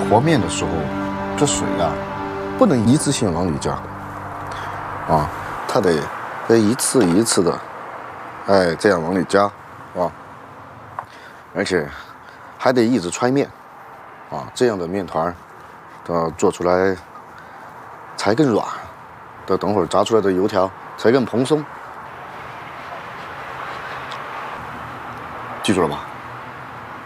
和面的时候，这水啊，不能一次性往里加，啊，它得一次一次的，哎，这样往里加，啊，而且还得一直揣面，啊，这样的面团，做出来才更软，等会儿炸出来的油条才更蓬松，记住了吧？